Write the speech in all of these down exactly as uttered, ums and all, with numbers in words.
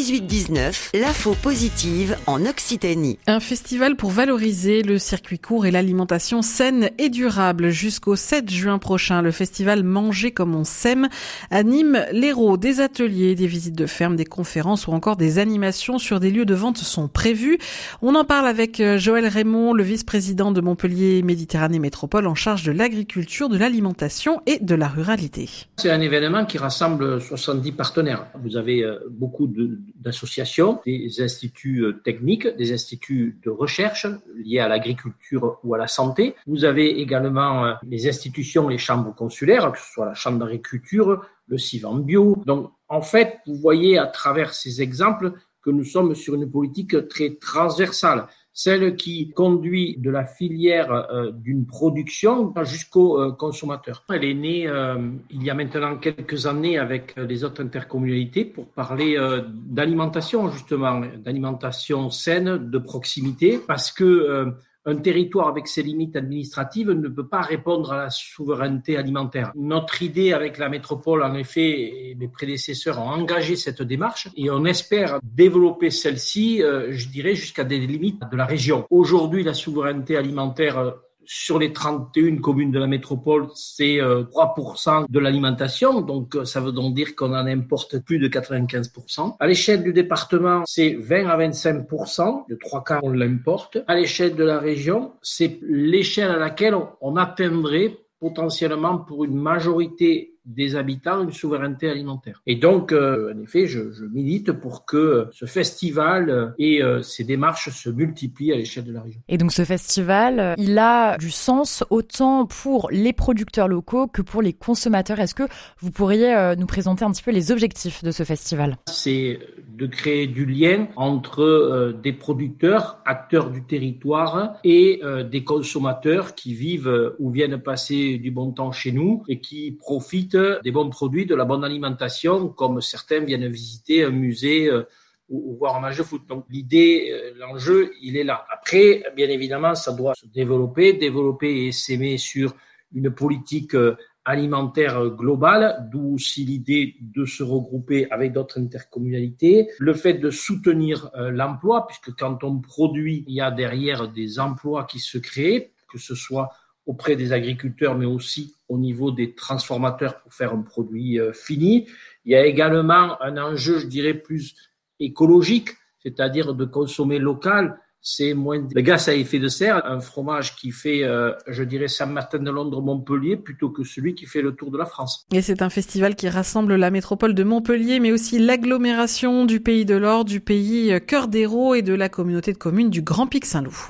dix-huit dix-neuf, l'info positive en Occitanie. Un festival pour valoriser le circuit court et l'alimentation saine et durable. Jusqu'au sept juin prochain, le festival Manger comme on s'aime anime l'Hérault. Des ateliers, des visites de ferme, des conférences ou encore des animations sur des lieux de vente sont prévues. On en parle avec Joël Raymond, le vice-président de Montpellier Méditerranée Métropole en charge de l'agriculture, de l'alimentation et de la ruralité. C'est un événement qui rassemble soixante-dix partenaires. Vous avez beaucoup de, d'associations, des instituts techniques, des instituts de recherche liés à l'agriculture ou à la santé. Vous avez également les institutions, les chambres consulaires, que ce soit la chambre d'agriculture, le Civan Bio. Donc, en fait, vous voyez à travers ces exemples que nous sommes sur une politique très transversale, celle qui conduit de la filière euh, d'une production jusqu'au euh, consommateur. Elle est née euh, il y a maintenant quelques années avec les autres intercommunalités pour parler euh, d'alimentation, justement, d'alimentation saine, de proximité, parce que euh, un territoire avec ses limites administratives ne peut pas répondre à la souveraineté alimentaire. Notre idée avec la métropole, en effet, et mes prédécesseurs ont engagé cette démarche et on espère développer celle-ci, euh, je dirais, jusqu'à des limites de la région. Aujourd'hui, la souveraineté alimentaire euh, sur les trente et une communes de la métropole, c'est euh, trois pour cent de l'alimentation, donc euh, ça veut donc dire qu'on en importe plus de quatre-vingt-quinze pour cent. À l'échelle du département, c'est vingt à vingt-cinq pour cent, de trois quarts on l'importe. À l'échelle de la région, c'est l'échelle à laquelle on, on atteindrait potentiellement pour une majorité des habitants une souveraineté alimentaire. Et donc, euh, en effet, je, je milite pour que ce festival et euh, ces démarches se multiplient à l'échelle de la région. Et donc ce festival, il a du sens autant pour les producteurs locaux que pour les consommateurs. Est-ce que vous pourriez euh, nous présenter un petit peu les objectifs de ce festival ? C'est de créer du lien entre euh, des producteurs, acteurs du territoire, et euh, des consommateurs qui vivent euh, ou viennent passer du bon temps chez nous et qui profitent des bons produits, de la bonne alimentation, comme certains viennent visiter un musée euh, ou, ou voir un match de foot. Donc l'idée, euh, l'enjeu, il est là. Après, bien évidemment, ça doit se développer, développer et s'aimer sur une politique euh, alimentaire globale, d'où aussi l'idée de se regrouper avec d'autres intercommunalités. Le fait de soutenir euh, l'emploi, puisque quand on produit, il y a derrière des emplois qui se créent, que ce soit auprès des agriculteurs, mais aussi au niveau des transformateurs pour faire un produit euh, fini. Il y a également un enjeu, je dirais, plus écologique, c'est-à-dire de consommer local. C'est moins de gaz à effet de serre, un fromage qui fait, euh, je dirais, Saint-Martin-de-Londres-Montpellier plutôt que celui qui fait le tour de la France. Et c'est un festival qui rassemble la métropole de Montpellier, mais aussi l'agglomération du Pays de l'Or, du pays Cœur d'Hérault et de la communauté de communes du Grand Pic Saint-Loup.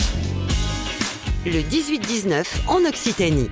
Le dix-huit dix-neuf en Occitanie.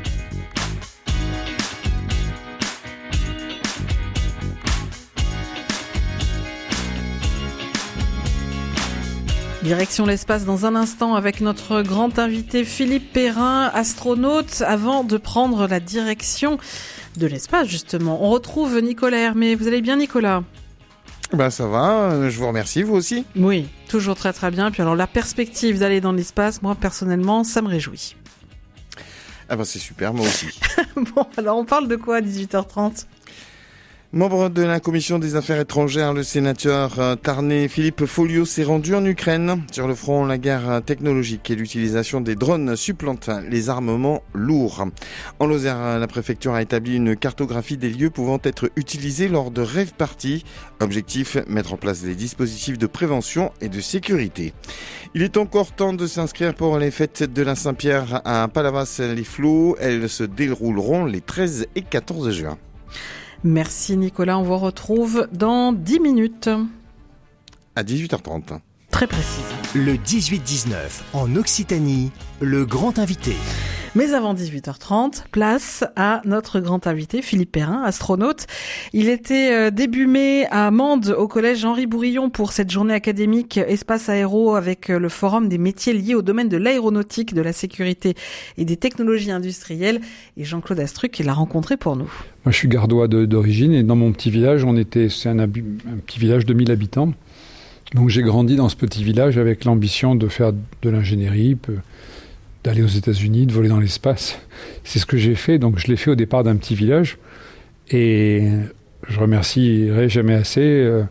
Direction l'espace dans un instant avec notre grand invité Philippe Perrin, astronaute, avant de prendre la direction de l'espace justement. On retrouve Nicolas Hermé. Vous allez bien, Nicolas ? Bah ça va, je vous remercie, vous aussi ? Oui, toujours très très bien. Puis alors la perspective d'aller dans l'espace, moi personnellement, ça me réjouit. Ah bah c'est super, moi aussi. Bon, alors on parle de quoi à dix-huit heures trente ? Membre de la Commission des Affaires étrangères, le sénateur tarnais Philippe Folliot s'est rendu en Ukraine. Sur le front, la guerre technologique et l'utilisation des drones supplantent les armements lourds. En Lozère, la préfecture a établi une cartographie des lieux pouvant être utilisés lors de rave parties. Objectif, mettre en place des dispositifs de prévention et de sécurité. Il est encore temps de s'inscrire pour les fêtes de la Saint-Pierre à Palavas-les-Flots. Elles se dérouleront les treize et quatorze juin. Merci Nicolas, on vous retrouve dans dix minutes. À dix-huit heures trente. Très précise. Le dix-huit dix-neuf en Occitanie, le grand invité. Mais avant dix-huit heures trente, place à notre grand invité, Philippe Perrin, astronaute. Il était début mai à Mende, au collège Henri Bourillon, pour cette journée académique Espace Aéro avec le forum des métiers liés au domaine de l'aéronautique, de la sécurité et des technologies industrielles. Et Jean-Claude Astruc l'a rencontré pour nous. Moi, je suis gardois de, d'origine et dans mon petit village, on était, c'est un, un petit village de mille habitants. Donc j'ai grandi dans ce petit village avec l'ambition de faire de l'ingénierie, d'aller aux États-Unis, de voler dans l'espace. C'est ce que j'ai fait, donc je l'ai fait au départ d'un petit village. Et je remercierai jamais assez euh,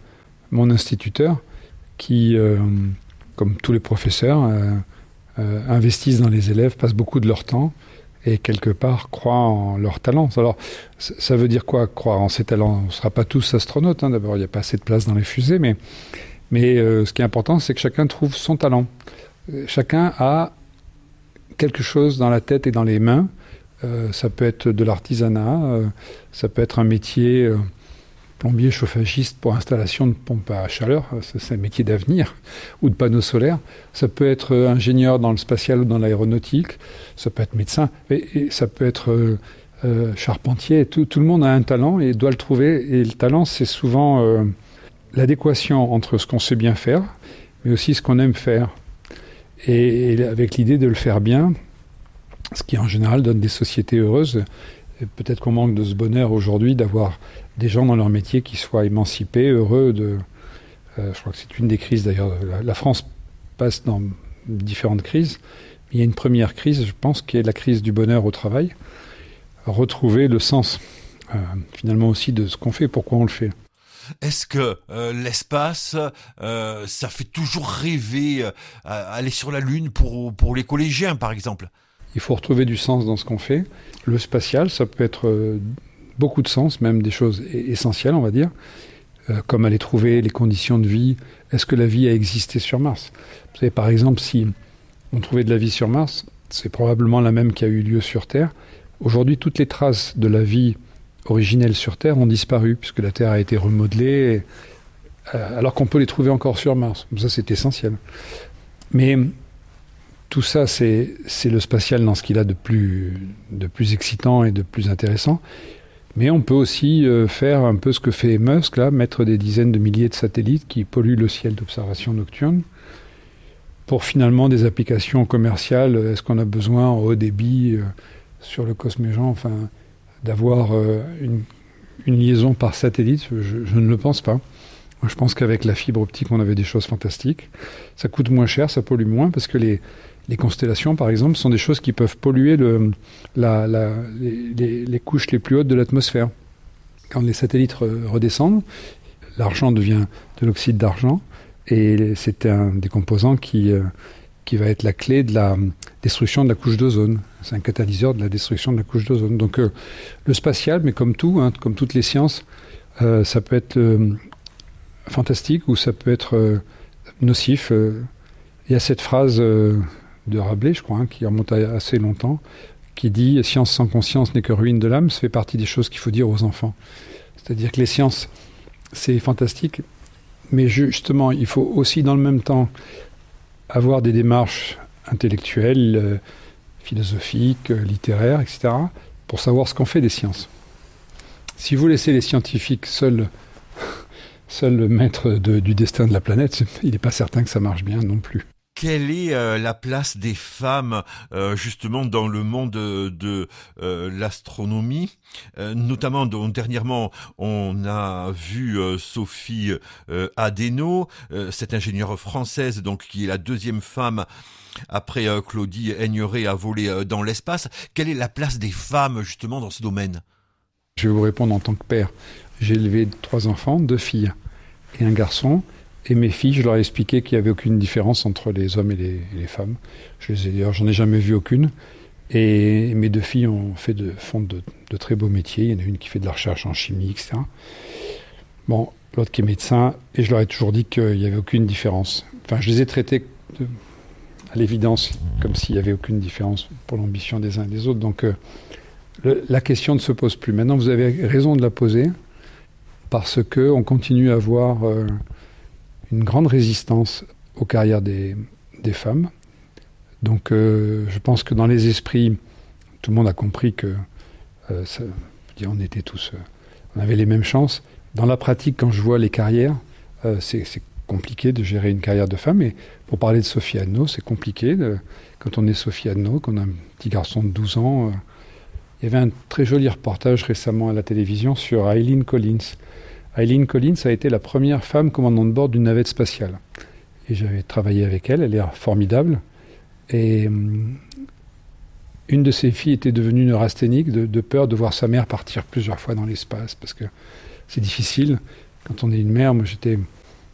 mon instituteur qui, euh, comme tous les professeurs, euh, euh, investissent dans les élèves, passent beaucoup de leur temps et quelque part croient en leurs talents. Alors, ça veut dire quoi, croire en ses talents? On ne sera pas tous astronautes, hein. D'abord, il n'y a pas assez de place dans les fusées, mais, mais euh, ce qui est important, c'est que chacun trouve son talent. Chacun a quelque chose dans la tête et dans les mains. Euh, ça peut être de l'artisanat, euh, ça peut être un métier euh, plombier chauffagiste pour installation de pompes à chaleur, ça, c'est un métier d'avenir, ou de panneaux solaires. Ça peut être euh, ingénieur dans le spatial ou dans l'aéronautique, ça peut être médecin, et, et ça peut être euh, euh, charpentier. Tout, tout le monde a un talent et doit le trouver. Et le talent, c'est souvent euh, l'adéquation entre ce qu'on sait bien faire, mais aussi ce qu'on aime faire. Et, et avec l'idée de le faire bien, ce qui en général donne des sociétés heureuses. Et peut-être qu'on manque de ce bonheur aujourd'hui d'avoir des gens dans leur métier qui soient émancipés, heureux de... Euh, je crois que c'est une des crises d'ailleurs. La, la France passe dans différentes crises. Il y a une première crise, je pense, qui est la crise du bonheur au travail. Retrouver le sens, euh, finalement aussi, de ce qu'on fait, pourquoi on le fait. Est-ce que euh, l'espace, euh, ça fait toujours rêver euh, à aller sur la Lune pour, pour les collégiens, par exemple? Il faut retrouver du sens dans ce qu'on fait. Le spatial, ça peut être euh, beaucoup de sens, même des choses essentielles, on va dire, euh, comme aller trouver les conditions de vie. Est-ce que la vie a existé sur Mars? Vous savez, par exemple, si on trouvait de la vie sur Mars, c'est probablement la même qui a eu lieu sur Terre. Aujourd'hui, toutes les traces de la vie originelle sur Terre ont disparu, puisque la Terre a été remodelée, et, euh, alors qu'on peut les trouver encore sur Mars. Ça, c'est essentiel. Mais tout ça, c'est, c'est le spatial dans ce qu'il a de plus, de plus excitant et de plus intéressant. Mais on peut aussi euh, faire un peu ce que fait Musk, là, mettre des dizaines de milliers de satellites qui polluent le ciel d'observation nocturne pour finalement des applications commerciales. Est-ce qu'on a besoin en haut débit euh, sur le Cosméjean, enfin, d'avoir euh, une, une liaison par satellite? je, je ne le pense pas. Moi, je pense qu'avec la fibre optique, on avait des choses fantastiques. Ça coûte moins cher, ça pollue moins, parce que les, les constellations, par exemple, sont des choses qui peuvent polluer le, la, la, les, les, les couches les plus hautes de l'atmosphère. Quand les satellites re, redescendent, l'argent devient de l'oxyde d'argent, et c'est un des composants qui, euh, qui va être la clé de la destruction de la couche d'ozone. C'est un catalyseur de la destruction de la couche d'ozone. Donc euh, le spatial, mais comme tout, hein, comme toutes les sciences, euh, ça peut être euh, fantastique ou ça peut être euh, nocif. Euh, il y a cette phrase euh, de Rabelais, je crois, hein, qui remonte à assez longtemps, qui dit « Science sans conscience n'est que ruine de l'âme », ça fait partie des choses qu'il faut dire aux enfants. C'est-à-dire que les sciences, c'est fantastique, mais justement, il faut aussi dans le même temps avoir des démarches intellectuelles, euh, philosophiques, euh, littéraires, et cetera, pour savoir ce qu'on fait des sciences. Si vous laissez les scientifiques seuls, seuls le maître de, du destin de la planète, il n'est pas certain que ça marche bien non plus. Quelle est euh, la place des femmes euh, justement dans le monde de, de euh, l'astronomie, euh, notamment donc, dernièrement on a vu euh, Sophie euh, Adeno, euh, cette ingénieure française donc qui est la deuxième femme après euh, Claudie Aigneret à voler euh, dans l'espace. Quelle est la place des femmes justement dans ce domaine? Je vais vous répondre en tant que père. J'ai élevé trois enfants, deux filles et un garçon. Et mes filles, je leur ai expliqué qu'il n'y avait aucune différence entre les hommes et les, et les femmes. Je les ai, d'ailleurs, j'en ai jamais vu aucune. Et mes deux filles ont fait de, font de, de très beaux métiers. Il y en a une qui fait de la recherche en chimie, et cetera. Bon, l'autre qui est médecin. Et je leur ai toujours dit qu'il n'y avait aucune différence. Enfin, je les ai traités de, à l'évidence comme s'il n'y avait aucune différence pour l'ambition des uns et des autres. Donc, euh, le, la question ne se pose plus. Maintenant, vous avez raison de la poser parce qu'on continue à voir euh, une grande résistance aux carrières des, des femmes. Donc euh, je pense que dans les esprits, tout le monde a compris que euh, ça, on était tous, euh, on avait les mêmes chances. Dans la pratique, quand je vois les carrières, euh, c'est, c'est compliqué de gérer une carrière de femme. Et pour parler de Sophie Adeno, c'est compliqué. De, quand on est Sophie Adeno, qu'on a un petit garçon de douze ans, euh, il y avait un très joli reportage récemment à la télévision sur Eileen Collins. Eileen Collins a été la première femme commandant de bord d'une navette spatiale. Et j'avais travaillé avec elle, elle est formidable. Et hum, une de ses filles était devenue neurasthénique de, de peur de voir sa mère partir plusieurs fois dans l'espace, parce que c'est difficile. Quand on est une mère, moi j'étais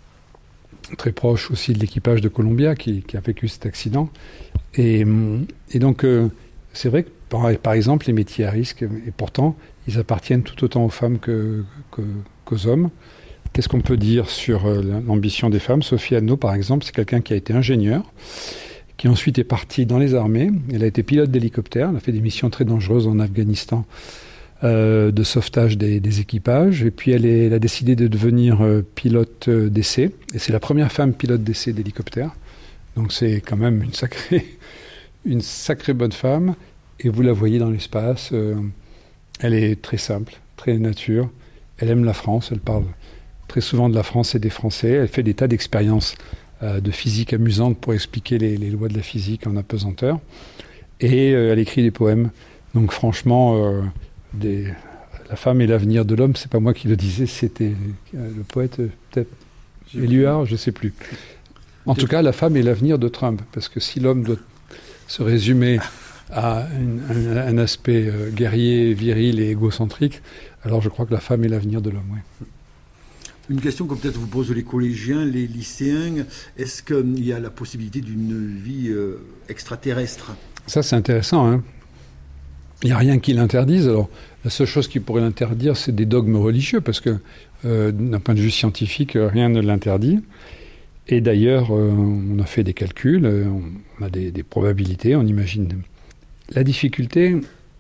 très proche aussi de l'équipage de Columbia qui, qui a vécu cet accident. Et, et donc, euh, c'est vrai que, par, par exemple, les métiers à risque, et pourtant, ils appartiennent tout autant aux femmes que, que, qu'aux hommes. Qu'est-ce qu'on peut dire sur euh, l'ambition des femmes ? Sophie Adno, par exemple, c'est quelqu'un qui a été ingénieur, qui ensuite est partie dans les armées. Elle a été pilote d'hélicoptère, elle a fait des missions très dangereuses en Afghanistan, euh, de sauvetage des, des équipages. Et puis elle, est, elle a décidé de devenir euh, pilote euh, d'essai. Et c'est la première femme pilote d'essai d'hélicoptère. Donc c'est quand même une sacrée, une sacrée bonne femme. Et vous la voyez dans l'espace. Euh, elle est très simple, très nature. Elle aime la France, elle parle très souvent de la France et des Français. Elle fait des tas d'expériences euh, de physique amusantes pour expliquer les, les lois de la physique en apesanteur. Et euh, elle écrit des poèmes. Donc franchement, euh, des, la femme est l'avenir de l'homme. C'est pas moi qui le disais, c'était euh, le poète, euh, peut-être Éluard, je ne sais plus. En tout cas, la femme est l'avenir de Trump. Parce que si l'homme doit se résumer à une, un, un aspect euh, guerrier, viril et égocentrique, alors je crois que la femme est l'avenir de l'homme, oui. Une question que peut-être vous posent les collégiens, les lycéens, est-ce qu'il y a la possibilité d'une vie euh, extraterrestre ? Ça, c'est intéressant, hein. Il n'y a rien qui l'interdise. Alors, la seule chose qui pourrait l'interdire, c'est des dogmes religieux, parce que euh, d'un point de vue scientifique, rien ne l'interdit. Et d'ailleurs, euh, on a fait des calculs, euh, on a des, des probabilités, on imagine. La difficulté,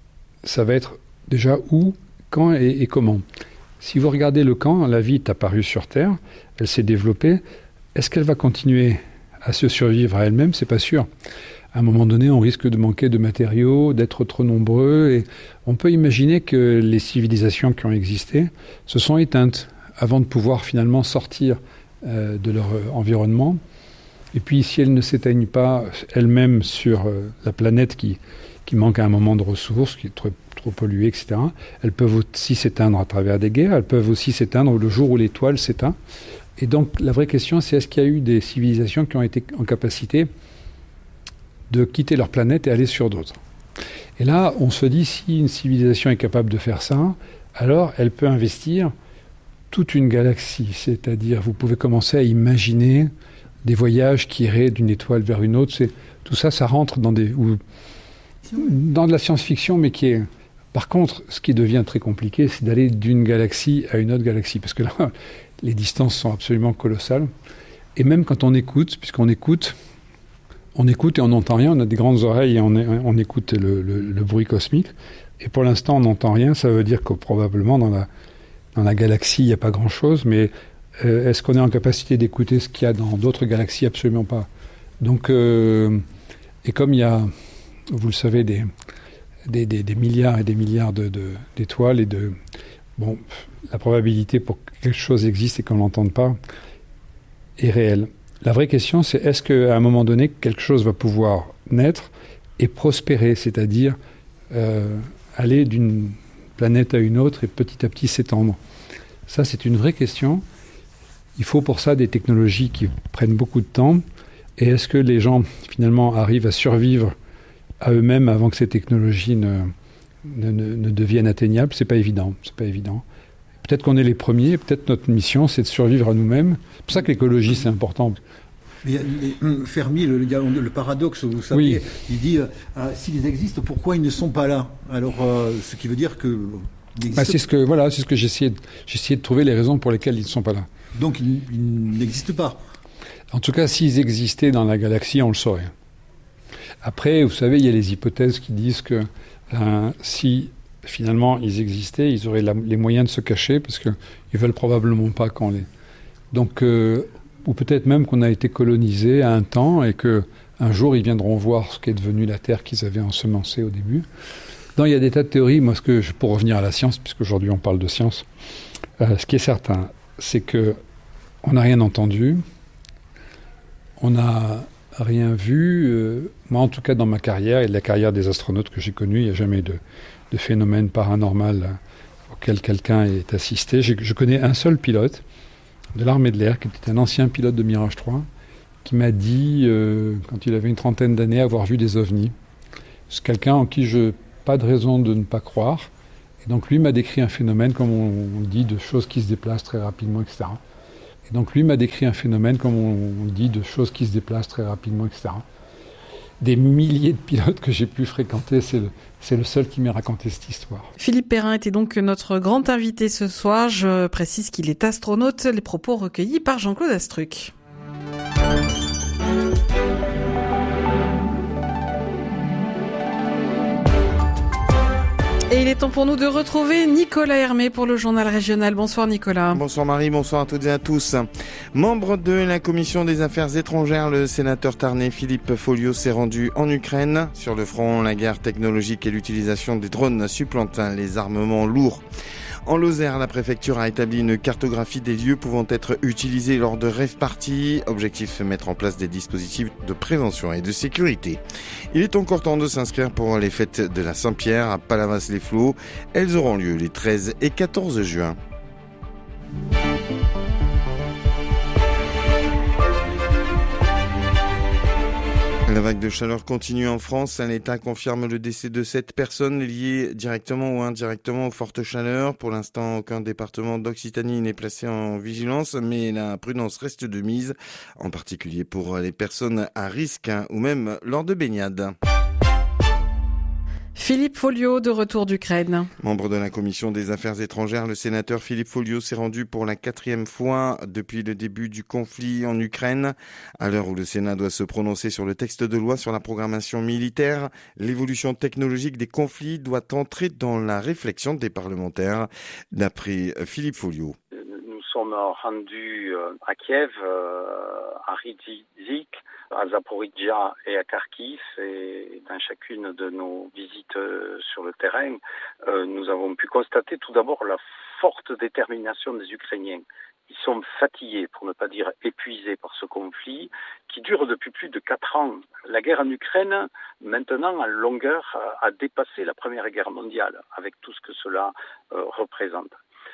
ça va être déjà où, quand et, et comment. Si vous regardez le quand, la vie est apparue sur Terre, elle s'est développée. Est-ce qu'elle va continuer à se survivre à elle-même ? C'est pas sûr. À un moment donné, on risque de manquer de matériaux, d'être trop nombreux. Et on peut imaginer que les civilisations qui ont existé se sont éteintes avant de pouvoir finalement sortir euh, de leur environnement. Et puis, si elles ne s'éteignent pas elles-mêmes sur euh, la planète qui, qui manque à un moment de ressources, qui est trop, trop polluée, et cetera, elles peuvent aussi s'éteindre à travers des guerres, elles peuvent aussi s'éteindre le jour où l'étoile s'éteint. Et donc, la vraie question, c'est est-ce qu'il y a eu des civilisations qui ont été en capacité de quitter leur planète et aller sur d'autres. Et là, on se dit, si une civilisation est capable de faire ça, alors elle peut investir toute une galaxie. C'est-à-dire, vous pouvez commencer à imaginer des voyages qui iraient d'une étoile vers une autre. C'est, tout ça, ça rentre dans, des, ou, dans de la science-fiction, mais qui est... Par contre, ce qui devient très compliqué, c'est d'aller d'une galaxie à une autre galaxie. Parce que là, les distances sont absolument colossales. Et même quand on écoute, puisqu'on écoute... On écoute et on n'entend rien, on a des grandes oreilles et on, est, on écoute le, le, le bruit cosmique. Et pour l'instant, on n'entend rien, ça veut dire que probablement dans la, dans la galaxie, il n'y a pas grand-chose, mais euh, est-ce qu'on est en capacité d'écouter ce qu'il y a dans d'autres galaxies ? Absolument pas. Donc, euh, et comme il y a, vous le savez, des, des, des, des milliards et des milliards de, de, d'étoiles et de... Bon, la probabilité pour que quelque chose existe et qu'on ne l'entende pas est réelle. La vraie question, c'est est-ce qu'à un moment donné, quelque chose va pouvoir naître et prospérer, c'est-à-dire euh, aller d'une planète à une autre et petit à petit s'étendre. Ça, c'est une vraie question. Il faut pour ça des technologies qui prennent beaucoup de temps. Et est-ce que les gens, finalement, arrivent à survivre à eux-mêmes avant que ces technologies ne, ne, ne, ne deviennent atteignables ? C'est pas évident. C'est pas évident. Peut-être qu'on est les premiers, peut-être notre mission, c'est de survivre à nous-mêmes. C'est pour ça que l'écologie, c'est important. Il y a les, Fermi, le, le paradoxe, vous savez, oui. Il dit euh, ah, s'ils existent, pourquoi ils ne sont pas là ? Alors, euh, ce qui veut dire que... Bah, c'est ce que voilà, c'est ce que j'essayais de, j'essayais de trouver les raisons pour lesquelles ils ne sont pas là. Donc, ils, ils n'existent pas. En tout cas, s'ils existaient dans la galaxie, on le saurait. Après, vous savez, il y a les hypothèses qui disent que euh, si... finalement, ils existaient, ils auraient la, les moyens de se cacher parce qu'ils ne veulent probablement pas qu'on les... Donc, euh, ou peut-être même qu'on a été colonisé à un temps et qu'un jour, ils viendront voir ce qu'est devenu la Terre qu'ils avaient ensemencée au début. Donc, il y a des tas de théories. Moi, ce que je, pour revenir à la science, puisqu'aujourd'hui on parle de science, euh, ce qui est certain, c'est qu'on n'a rien entendu, on n'a rien vu. Euh, moi, en tout cas, dans ma carrière et de la carrière des astronautes que j'ai connus, il n'y a jamais de... de phénomènes paranormal auxquels quelqu'un est assisté. Je, je connais un seul pilote de l'armée de l'air, qui était un ancien pilote de Mirage trois, qui m'a dit, euh, quand il avait une trentaine d'années, avoir vu des ovnis. C'est quelqu'un en qui je n'ai pas de raison de ne pas croire. Et donc lui m'a décrit un phénomène, comme on, on dit, de choses qui se déplacent très rapidement, et cetera. Et donc lui m'a décrit un phénomène, comme on dit, de choses qui se déplacent très rapidement, et cetera. Des milliers de pilotes que j'ai pu fréquenter, c'est le, c'est le seul qui m'ait raconté cette histoire. Philippe Perrin était donc notre grand invité ce soir. Je précise qu'il est astronaute. Les propos recueillis par Jean-Claude Astruc. Et il est temps pour nous de retrouver Nicolas Hermé pour le journal régional. Bonsoir Nicolas. Bonsoir Marie, bonsoir à toutes et à tous. Membre de la commission des affaires étrangères, le sénateur tarnais Philippe Folliot s'est rendu en Ukraine. Sur le front, la guerre technologique et l'utilisation des drones supplantent les armements lourds. En Lozère, la préfecture a établi une cartographie des lieux pouvant être utilisés lors de rave parties. Objectif, mettre en place des dispositifs de prévention et de sécurité. Il est encore temps de s'inscrire pour les fêtes de la Saint-Pierre à Palavas-les-Flots. Elles auront lieu les treize et quatorze juin. La vague de chaleur continue en France. L'État confirme le décès de sept personnes liées directement ou indirectement aux fortes chaleurs. Pour l'instant, aucun département d'Occitanie n'est placé en vigilance, mais la prudence reste de mise, en particulier pour les personnes à risque hein, ou même lors de baignades. Philippe Folliot, de retour d'Ukraine. Membre de la commission des affaires étrangères, le sénateur Philippe Folliot s'est rendu pour la quatrième fois depuis le début du conflit en Ukraine. À l'heure où le Sénat doit se prononcer sur le texte de loi sur la programmation militaire, l'évolution technologique des conflits doit entrer dans la réflexion des parlementaires, d'après Philippe Folliot. Nous sommes rendus à Kiev, à Rizhik, à Zaporizhzhia et à Kharkiv, et dans chacune de nos visites sur le terrain, nous avons pu constater tout d'abord la forte détermination des Ukrainiens. Ils sont fatigués, pour ne pas dire épuisés par ce conflit, qui dure depuis plus de quatre ans. La guerre en Ukraine, maintenant, en longueur, a dépassé la Première Guerre mondiale, avec tout ce que cela euh, représente.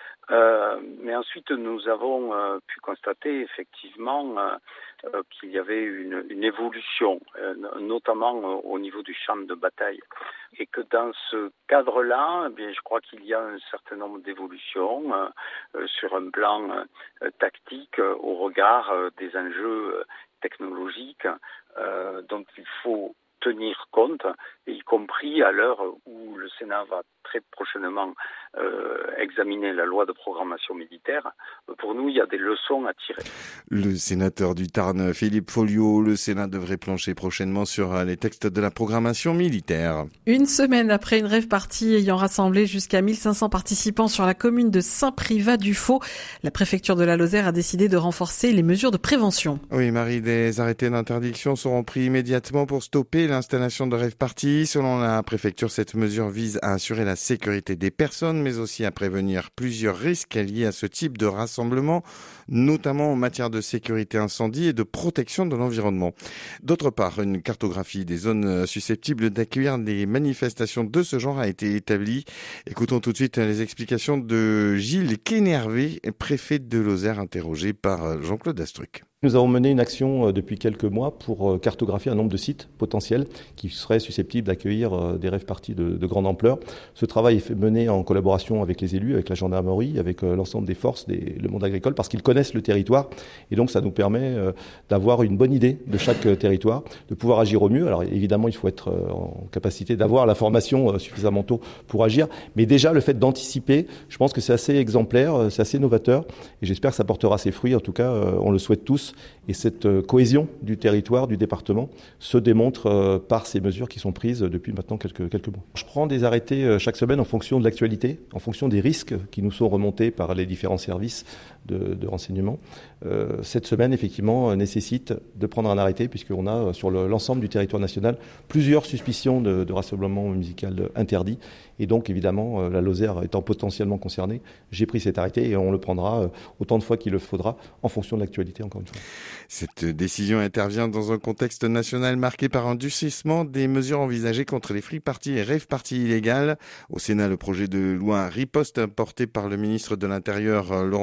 Euh, mais ensuite, nous avons euh, pu constater effectivement euh, euh, qu'il y avait une, une évolution, euh, notamment euh, au niveau du champ de bataille, et que dans ce cadre-là, eh bien, je crois qu'il y a un certain nombre d'évolutions euh, euh, sur un plan euh, tactique euh, au regard euh, des enjeux euh, technologiques euh, dont il faut tenir compte, y compris à l'heure où le Sénat va très prochainement euh, examiner la loi de programmation militaire. Pour nous, il y a des leçons à tirer. Le sénateur du Tarn, Philippe Folliot, le Sénat devrait plancher prochainement sur les textes de la programmation militaire. Une semaine après une rave party ayant rassemblé jusqu'à mille cinq cents participants sur la commune de Saint-Privat-du-Faux, la préfecture de la Lozère a décidé de renforcer les mesures de prévention. Oui, Marie, des arrêtés d'interdiction seront pris immédiatement pour stopper l'installation de rave party. Selon la préfecture, cette mesure vise à assurer la sécurité des personnes, mais aussi à prévenir plusieurs risques liés à ce type de rassemblement, notamment en matière de sécurité incendie et de protection de l'environnement. D'autre part, une cartographie des zones susceptibles d'accueillir des manifestations de ce genre a été établie. Écoutons tout de suite les explications de Gilles Kénervé, préfet de Lozère, interrogé par Jean-Claude Astruc. Nous avons mené une action depuis quelques mois pour cartographier un nombre de sites potentiels qui seraient susceptibles d'accueillir des rave parties de, de grande ampleur. Ce travail est mené en collaboration avec les élus, avec la gendarmerie, avec l'ensemble des forces, des, le monde agricole, parce qu'ils connaissent le territoire. Et donc ça nous permet d'avoir une bonne idée de chaque territoire, de pouvoir agir au mieux. Alors évidemment, il faut être en capacité d'avoir la formation suffisamment tôt pour agir. Mais déjà, le fait d'anticiper, je pense que c'est assez exemplaire, c'est assez novateur. Et j'espère que ça portera ses fruits. En tout cas, on le souhaite tous. Et cette cohésion du territoire, du département, se démontre par ces mesures qui sont prises depuis maintenant quelques, quelques mois. Je prends des arrêtés chaque semaine en fonction de l'actualité, en fonction des risques qui nous sont remontés par les différents services de, de renseignement. Euh, cette semaine, effectivement, nécessite de prendre un arrêté puisqu'on a sur le, l'ensemble du territoire national plusieurs suspicions de, de rassemblement musical interdit. Et donc, évidemment, la Lozère étant potentiellement concernée, j'ai pris cet arrêté et on le prendra autant de fois qu'il le faudra en fonction de l'actualité, encore une fois. Cette décision intervient dans un contexte national marqué par un durcissement des mesures envisagées contre les free parties et rave parties illégales. Au Sénat, le projet de loi riposte porté par le ministre de l'Intérieur Laurent Nunez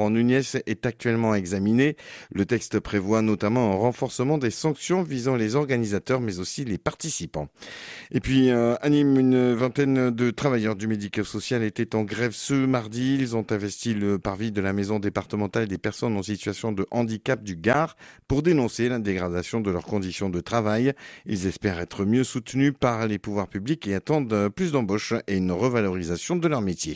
campus est actuellement examiné. Le texte prévoit notamment un renforcement des sanctions visant les organisateurs mais aussi les participants. Et puis euh, à Nîmes, une vingtaine de travailleurs du médico-social étaient en grève ce mardi. Ils ont investi le parvis de la maison départementale des personnes en situation de handicap du Gard pour dénoncer la dégradation de leurs conditions de travail. Ils espèrent être mieux soutenus par les pouvoirs publics et attendent plus d'embauches et une revalorisation de leur métier.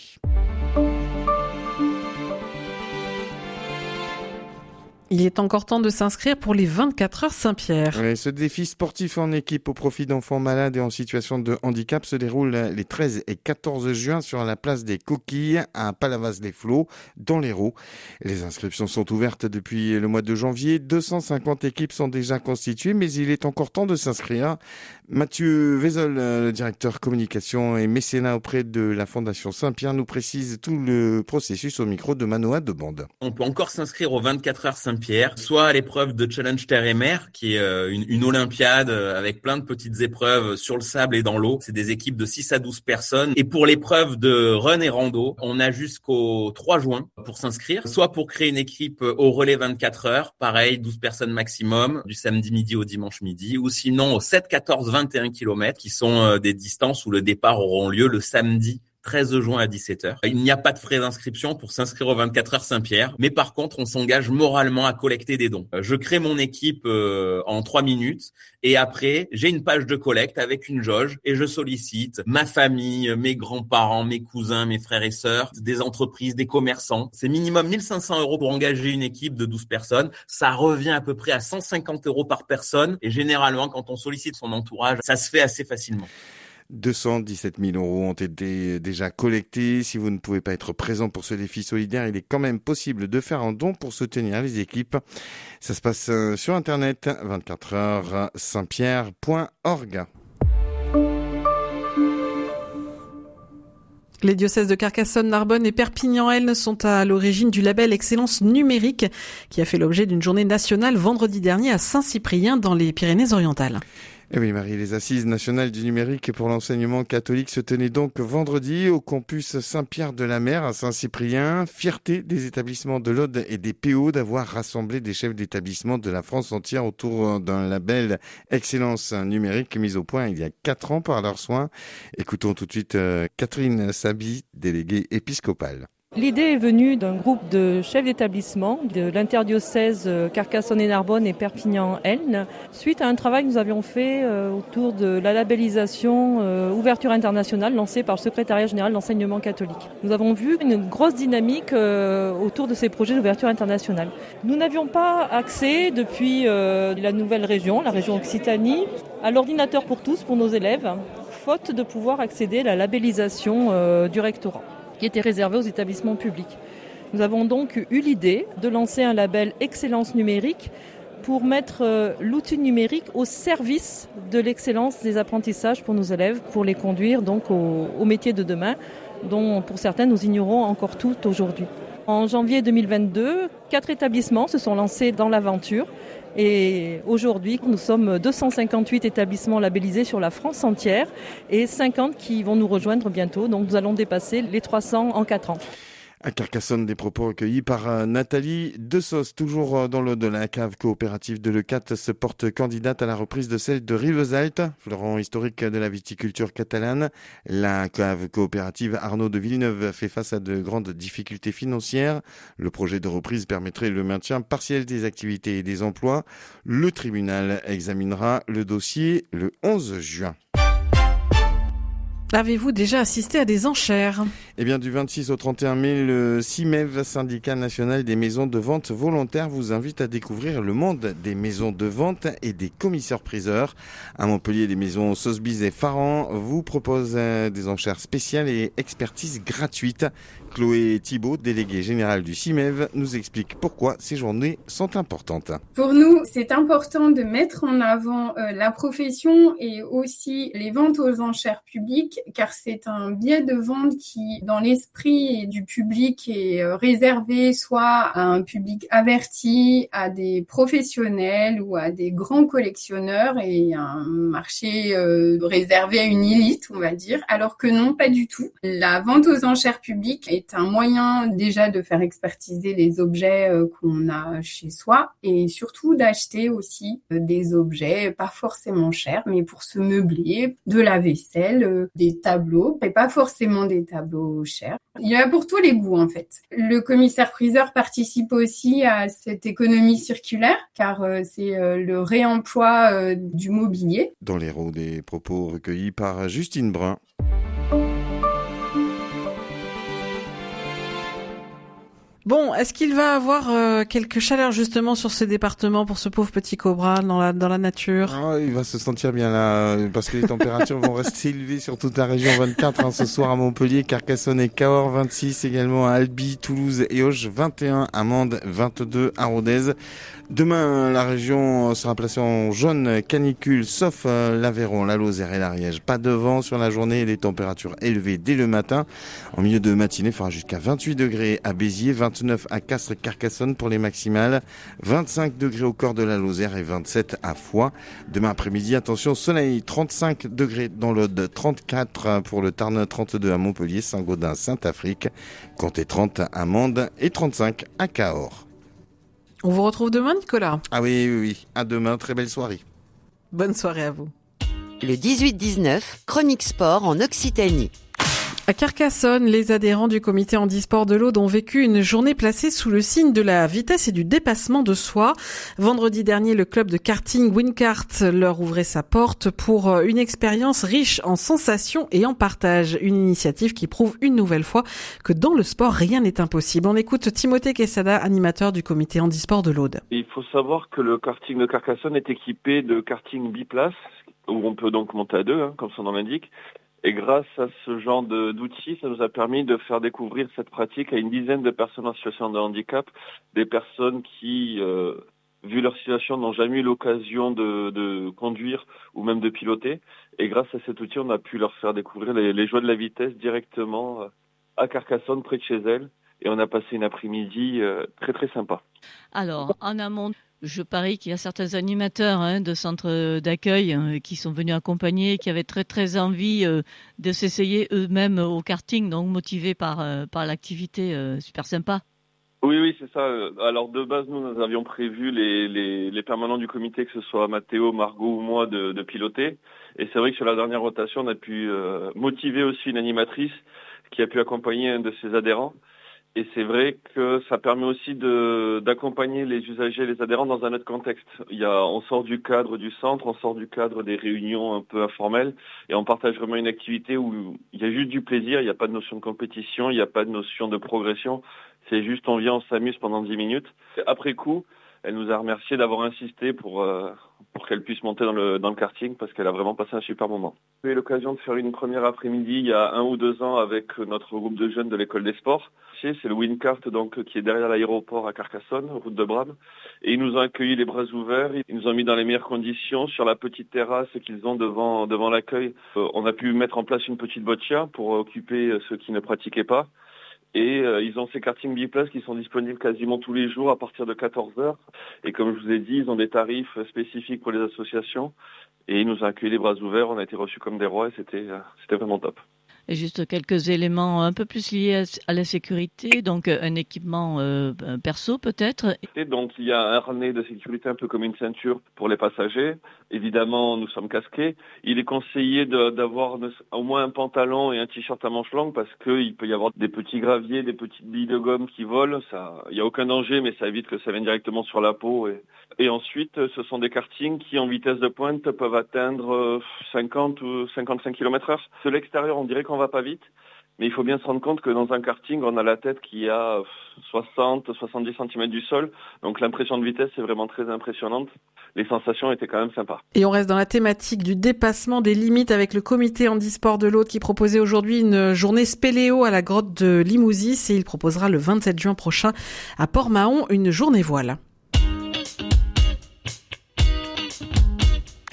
Il est encore temps de s'inscrire pour les vingt-quatre heures Saint-Pierre. Oui, ce défi sportif en équipe au profit d'enfants malades et en situation de handicap se déroule les treize et quatorze juin sur la place des Coquilles à Palavas-les-Flots, dans l'Hérault. Les inscriptions sont ouvertes depuis le mois de janvier. deux cent cinquante équipes sont déjà constituées, mais il est encore temps de s'inscrire. Mathieu Vézol, le directeur communication et mécénat auprès de la Fondation Saint-Pierre, nous précise tout le processus au micro de Manoa Debande. On peut encore s'inscrire aux vingt-quatre heures Saint-Pierre, soit à l'épreuve de Challenge Terre et Mer, qui est une, une olympiade avec plein de petites épreuves sur le sable et dans l'eau. C'est des équipes de six à douze personnes. Et pour l'épreuve de run et rando, on a jusqu'au trois juin pour s'inscrire, soit pour créer une équipe au relais vingt-quatre heures, pareil, douze personnes maximum, du samedi midi au dimanche midi, ou sinon au sept, quatorze, vingt et un kilomètres, qui sont des distances où le départ auront lieu le samedi treize juin à dix-sept heures. Il n'y a pas de frais d'inscription pour s'inscrire aux vingt-quatre heures Saint-Pierre, mais par contre, on s'engage moralement à collecter des dons. Je crée mon équipe euh, en trois minutes et après, j'ai une page de collecte avec une jauge et je sollicite ma famille, mes grands-parents, mes cousins, mes frères et sœurs, des entreprises, des commerçants. C'est minimum mille cinq cents euros pour engager une équipe de douze personnes. Ça revient à peu près à cent cinquante euros par personne et généralement, quand on sollicite son entourage, ça se fait assez facilement. deux cent dix-sept mille euros ont été déjà collectés. Si vous ne pouvez pas être présent pour ce défi solidaire, il est quand même possible de faire un don pour soutenir les équipes. Ça se passe sur Internet, vingt-quatre heures saint pierre point org. Les diocèses de Carcassonne, Narbonne et Perpignan-Elne sont à l'origine du label Excellence numérique qui a fait l'objet d'une journée nationale vendredi dernier à Saint-Cyprien dans les Pyrénées-Orientales. Eh oui, Marie, les assises nationales du numérique pour l'enseignement catholique se tenaient donc vendredi au campus Saint-Pierre-de-la-Mer à Saint-Cyprien. Fierté des établissements de l'Aude et des P O d'avoir rassemblé des chefs d'établissement de la France entière autour d'un label Excellence numérique mis au point il y a quatre ans par leurs soins. Écoutons tout de suite euh, Catherine Sabi, déléguée épiscopale. L'idée est venue d'un groupe de chefs d'établissement de l'interdiocèse Carcassonne et Narbonne et Perpignan-Elne, suite à un travail que nous avions fait autour de la labellisation ouverture internationale lancée par le secrétariat général de l'enseignement catholique. Nous avons vu une grosse dynamique autour de ces projets d'ouverture internationale. Nous n'avions pas accès depuis la nouvelle région, la région Occitanie, à l'ordinateur pour tous pour nos élèves, faute de pouvoir accéder à la labellisation du rectorat, qui était réservé aux établissements publics. Nous avons donc eu l'idée de lancer un label Excellence numérique pour mettre l'outil numérique au service de l'excellence des apprentissages pour nos élèves, pour les conduire donc au, au métier de demain, dont pour certains nous ignorons encore tout aujourd'hui. En janvier deux mille vingt-deux, quatre établissements se sont lancés dans l'aventure. Et aujourd'hui, nous sommes deux cent cinquante-huit établissements labellisés sur la France entière et cinquante qui vont nous rejoindre bientôt. Donc nous allons dépasser les trois cents en quatre ans. À Carcassonne, des propos recueillis par Nathalie Dessos, toujours dans l'eau de la cave coopérative de Leucate, se porte candidate à la reprise de celle de Rivesaltes, fleuron historique de la viticulture catalane. La cave coopérative Arnaud de Villeneuve fait face à de grandes difficultés financières. Le projet de reprise permettrait le maintien partiel des activités et des emplois. Le tribunal examinera le dossier le onze juin. Avez-vous déjà assisté à des enchères ? Eh bien, du vingt-six au trente et un mai, le CIMEV, syndicat national des maisons de vente volontaires, vous invite à découvrir le monde des maisons de vente et des commissaires-priseurs. À Montpellier, les maisons Sotheby's et Farran vous proposent des enchères spéciales et expertises gratuites. Chloé Thibault, déléguée générale du CIMEV, nous explique pourquoi ces journées sont importantes. Pour nous, c'est important de mettre en avant euh, la profession et aussi les ventes aux enchères publiques, car c'est un biais de vente qui, dans l'esprit du public, est euh, réservé soit à un public averti, à des professionnels ou à des grands collectionneurs et un marché euh, réservé à une élite, on va dire, alors que non, pas du tout. La vente aux enchères publiques est c'est un moyen déjà de faire expertiser les objets euh, qu'on a chez soi et surtout d'acheter aussi euh, des objets pas forcément chers, mais pour se meubler, de la vaisselle, euh, des tableaux, mais pas forcément des tableaux chers. Il y a pour tous les goûts en fait. Le commissaire-priseur participe aussi à cette économie circulaire car euh, c'est euh, le réemploi euh, du mobilier. Dans l'Hérault, des propos recueillis par Justine Brun. Bon, est-ce qu'il va avoir euh, quelques chaleurs justement sur ce département pour ce pauvre petit cobra dans la dans la nature? Ah, il va se sentir bien là, parce que les températures vont rester élevées sur toute la région. vingt-quatre hein, ce soir à Montpellier, Carcassonne et Cahors, vingt-six également à Albi, Toulouse et Auch, vingt et un à Mende, vingt-deux à Rodez. Demain, la région sera placée en jaune canicule, sauf euh, l'Aveyron, la Lozère et l'Ariège. Pas de vent sur la journée et les températures élevées dès le matin. En milieu de matinée, il fera jusqu'à vingt-huit degrés à Béziers, vingt-neuf à Castres, Carcassonne pour les maximales, vingt-cinq degrés au cœur de la Lozère et vingt-sept à Foix. Demain après-midi, attention, soleil, trente-cinq degrés dans l'Aude, trente-quatre pour le Tarn, trente-deux à Montpellier, Saint-Gaudin, Saint-Afrique, comptez trente à Mende et trente-cinq à Cahors. On vous retrouve demain, Nicolas. Ah oui, oui, oui. À demain. Très belle soirée. Bonne soirée à vous. Le dix-huit dix-neuf, Chronique Sport en Occitanie. À Carcassonne, les adhérents du comité handisport de l'Aude ont vécu une journée placée sous le signe de la vitesse et du dépassement de soi. Vendredi dernier, le club de karting Wincart leur ouvrait sa porte pour une expérience riche en sensations et en partage. Une initiative qui prouve une nouvelle fois que dans le sport, rien n'est impossible. On écoute Timothée Quesada, animateur du comité handisport de l'Aude. Il faut savoir que le karting de Carcassonne est équipé de karting biplace, où on peut donc monter à deux, hein, comme son nom l'indique. Et grâce à ce genre de, d'outils, ça nous a permis de faire découvrir cette pratique à une dizaine de personnes en situation de handicap, des personnes qui, euh, vu leur situation, n'ont jamais eu l'occasion de, de conduire ou même de piloter. Et grâce à cet outil, on a pu leur faire découvrir les, les joies de la vitesse directement à Carcassonne, près de chez elles. Et on a passé une après-midi euh, très très sympa. Alors, en amont, je parie qu'il y a certains animateurs hein, de centres d'accueil euh, qui sont venus accompagner, qui avaient très très envie euh, de s'essayer eux-mêmes au karting, donc motivés par, euh, par l'activité euh, super sympa. Oui, oui, c'est ça. Alors de base, nous, nous avions prévu les, les, les permanents du comité, que ce soit Mathéo, Margot ou moi, de, de piloter. Et c'est vrai que sur la dernière rotation, on a pu euh, motiver aussi une animatrice qui a pu accompagner un de ses adhérents. Et c'est vrai que ça permet aussi de, d'accompagner les usagers et les adhérents dans un autre contexte. Il y a, on sort du cadre du centre, on sort du cadre des réunions un peu informelles et on partage vraiment une activité où il y a juste du plaisir, il n'y a pas de notion de compétition, il n'y a pas de notion de progression. C'est juste on vient, on s'amuse pendant dix minutes. Après coup, elle nous a remercié d'avoir insisté pour, euh, pour qu'elle puisse monter dans le, dans le karting parce qu'elle a vraiment passé un super moment. J'ai eu l'occasion de faire une première après-midi il y a un ou deux ans avec notre groupe de jeunes de l'école des sports. C'est le Wincart donc qui est derrière l'aéroport à Carcassonne, route de Bram. Et ils nous ont accueillis les bras ouverts, ils nous ont mis dans les meilleures conditions sur la petite terrasse qu'ils ont devant, devant l'accueil. Euh, on a pu mettre en place une petite boccia pour occuper ceux qui ne pratiquaient pas. Et euh, ils ont ces kartings biplaces qui sont disponibles quasiment tous les jours à partir de quatorze heures. Et comme je vous ai dit, ils ont des tarifs spécifiques pour les associations. Et ils nous ont accueillis les bras ouverts, on a été reçus comme des rois et c'était, euh, c'était vraiment top. Et juste quelques éléments un peu plus liés à la sécurité, donc un équipement euh, perso peut-être. Et donc il y a un harnais de sécurité un peu comme une ceinture pour les passagers. Évidemment, nous sommes casqués. Il est conseillé de, d'avoir au moins un pantalon et un t-shirt à manches longues parce qu'il peut y avoir des petits graviers, des petites billes de gomme qui volent. Ça, il n'y a aucun danger, mais ça évite que ça vienne directement sur la peau. Et, et ensuite, ce sont des kartings qui, en vitesse de pointe, peuvent atteindre cinquante ou cinquante-cinq kilomètres heure. De l'extérieur, on dirait qu'on va pas vite, mais il faut bien se rendre compte que dans un karting, on a la tête qui a soixante à soixante-dix centimètres du sol, donc l'impression de vitesse est vraiment très impressionnante. Les sensations étaient quand même sympas. Et on reste dans la thématique du dépassement des limites avec le comité handisport de l'Aude qui proposait aujourd'hui une journée spéléo à la grotte de Limousis et il proposera le vingt-sept juin prochain à Port-Mahon une journée voile.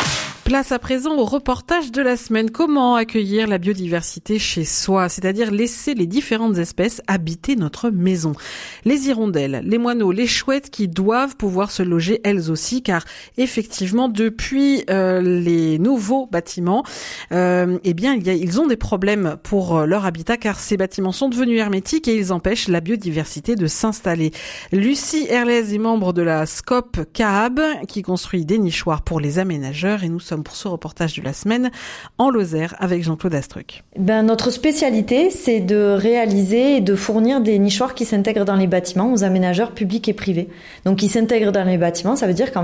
Place à présent au reportage de la semaine. Comment accueillir la biodiversité chez soi, c'est-à-dire laisser les différentes espèces habiter notre maison. Les hirondelles, les moineaux, les chouettes qui doivent pouvoir se loger elles aussi, car effectivement depuis euh, les nouveaux bâtiments, euh, eh bien il y a, ils ont des problèmes pour leur habitat, car ces bâtiments sont devenus hermétiques et ils empêchent la biodiversité de s'installer. Lucie Herlez est membre de la SCOP Cahab qui construit des nichoirs pour les aménageurs, et nous sommes pour ce reportage de la semaine en Lozère avec Jean-Claude Astruc. Ben, notre spécialité, c'est de réaliser et de fournir des nichoirs qui s'intègrent dans les bâtiments aux aménageurs publics et privés. Donc, qui s'intègrent dans les bâtiments, ça veut dire qu'en